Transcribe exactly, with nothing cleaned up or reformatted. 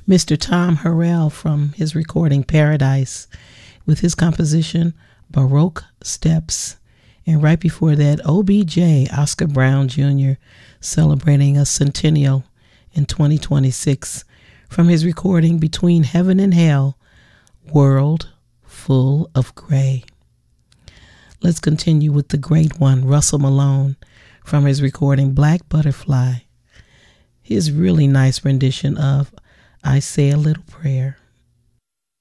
Mister Tom Harrell from his recording Paradise with his composition Baroque Steps. And right before that, O B J, Oscar Brown Junior, celebrating a centennial in twenty twenty-six from his recording Between Heaven and Hell, World Full of Gray. Let's continue with the great one, Russell Malone, from his recording Black Butterfly. His really nice rendition of I Say a Little Prayer.